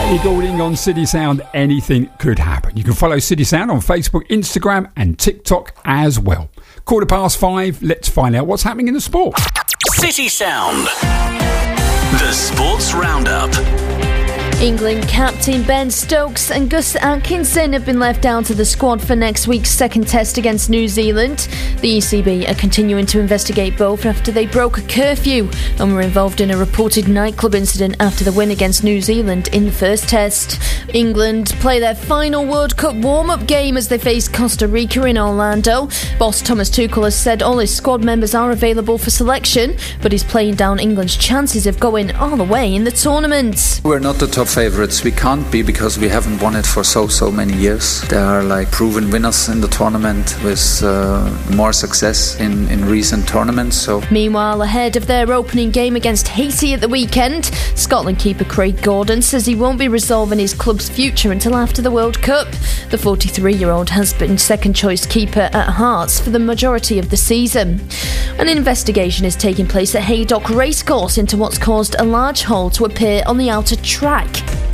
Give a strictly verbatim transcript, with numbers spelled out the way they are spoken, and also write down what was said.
Ellie Goulding on City Sound. Anything could happen. You can follow City Sound on Facebook, Instagram and TikTok as well. Quarter past five, let's find out what's happening in the sport. City Sound, the Sports Roundup. England captain Ben Stokes and Gus Atkinson have been left out of the squad for next week's second test against New Zealand. The E C B are continuing to investigate both after they broke a curfew and were involved in a reported nightclub incident after the win against New Zealand in the first test. England play their final World Cup warm-up game as they face Costa Rica in Orlando. Boss Thomas Tuchel has said all his squad members are available for selection, but he's playing down England's chances of going all the way in the tournament. We're not the top favourites. We can't be because we haven't won it for so so many years. There are like proven winners in the tournament with uh, more success in, in recent tournaments. So meanwhile, ahead of their opening game against Haiti at the weekend, Scotland keeper Craig Gordon says he won't be resolving his club's future until after the World Cup. The forty-three-year-old has been second choice keeper at Hearts for the majority of the season. An investigation is taking place at Haydock Racecourse into what's caused a large hole to appear on the outer track.